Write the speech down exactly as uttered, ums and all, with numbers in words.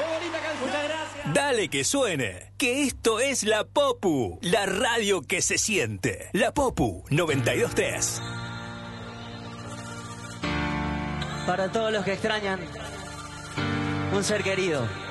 ¡Qué bonita canción! Muchas gracias. Dale que suene, que esto es La Popu, la radio que se siente. La Popu noventa y dos punto tres. Para todos los que extrañan un ser querido.